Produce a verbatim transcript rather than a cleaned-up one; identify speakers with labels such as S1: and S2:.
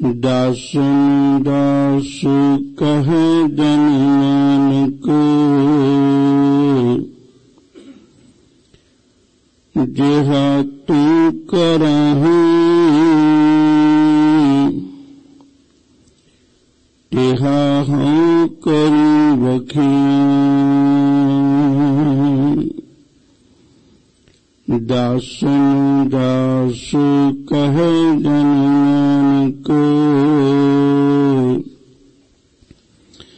S1: दासन दास कहे जन नानक, जेहा तू कराही तेहा हम करी बखिया। दासन दास कहे जन नानक,